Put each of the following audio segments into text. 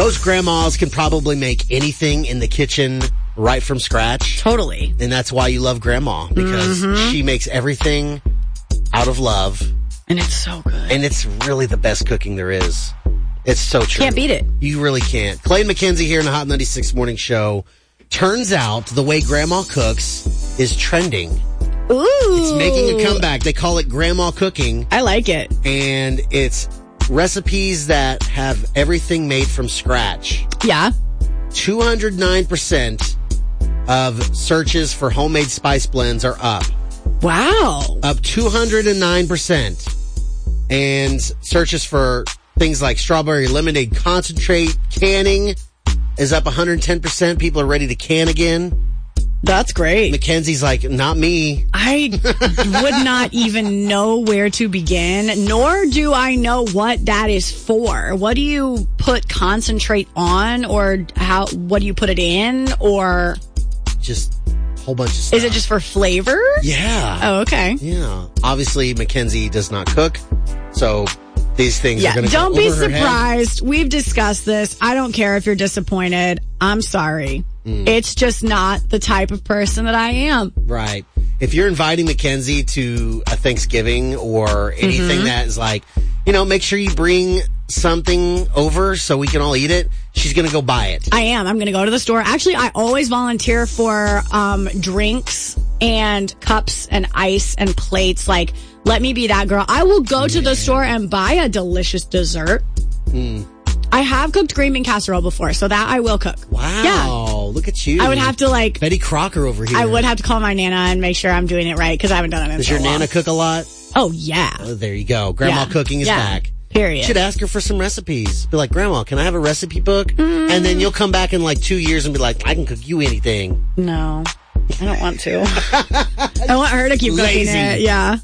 Most grandmas can probably make anything in the kitchen right from scratch. Totally. And that's why you love grandma, because she makes everything out of love. And it's so good. And it's really the best cooking there is. It's so true. Can't beat it. You really can't. Clay and Mackenzie here in the Hot 96 Morning Show. Turns out the way grandma cooks is trending. Ooh. It's making a comeback. They call it grandma cooking. I like it. And it's recipes that have everything made from scratch. Yeah. 209% of searches for homemade spice blends are up. Wow. Up 209%. And searches for things like strawberry lemonade concentrate canning is up 110%. People are ready to can again. That's great. Mackenzie's like, not me. I would not even know where to begin, nor do I know what that is for. What do you put concentrate on, or what do you put it in, or just a whole bunch of stuff. Is it just for flavor? Yeah. Oh, okay. Yeah. Obviously, Mackenzie does not cook, so these things are going to go over her head. Don't be surprised. We've discussed this. I don't care if you're disappointed. I'm sorry. It's just not the type of person that I am. Right. If you're inviting Mackenzie to a Thanksgiving or anything that is like, make sure you bring something over so we can all eat it, she's going to go buy it. I am. I'm going to go to the store. Actually, I always volunteer for drinks and cups and ice and plates. Like, let me be that girl. I will go to the store and buy a delicious dessert. I have cooked green bean casserole before, so that I will cook. Wow. Yeah. Look at you. I would have to Betty Crocker over here. I would have to call my Nana and make sure I'm doing it right, because I haven't done it in Does so your long. Nana cook a lot? Oh, yeah. Oh, there you go. Grandma cooking is back. Period. You should ask her for some recipes. Be like, Grandma, can I have a recipe book? And then you'll come back in like 2 years and be like, I can cook you anything. No. I don't want to. I want her to keep cooking it. Yeah.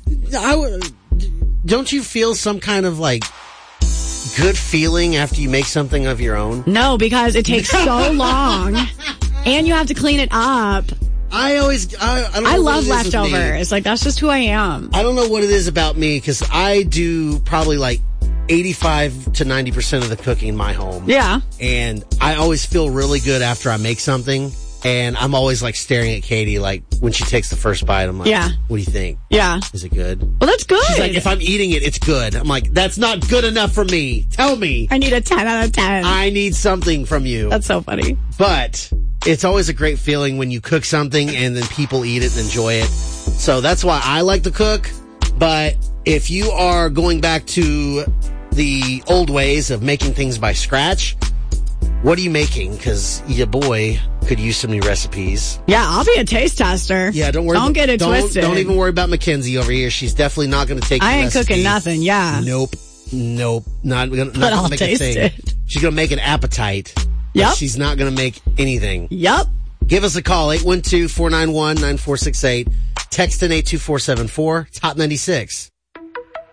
Don't you feel some kind of like good feeling after you make something of your own? No, because it takes so long and you have to clean it up. I love leftovers. Like, that's just who I am. I don't know what it is about me, because I do probably like 85 to 90% of the cooking in my home. Yeah. And I always feel really good after I make something. And I'm always like staring at Katie, like when she takes the first bite, I'm like, what do you think? Yeah. Is it good? Well, that's good. She's like, if I'm eating it, it's good. I'm like, that's not good enough for me. Tell me. I need a 10 out of 10. I need something from you. That's so funny. But it's always a great feeling when you cook something and then people eat it and enjoy it. So that's why I like to cook. But if you are going back to the old ways of making things by scratch, what are you making? Because your boy could use some new recipes. Yeah, I'll be a taste tester. Yeah, don't worry. Don't get it twisted. Don't even worry about Mackenzie over here. She's definitely not going to take I your ain't recipe. cooking nothing, yeah. Nope. Not going But I'll to make a taste thing. it. She's going to make an appetite. Yep. She's not going to make anything. Yep. Give us a call, 812-491-9468. Text in 82474. It's Hot 96.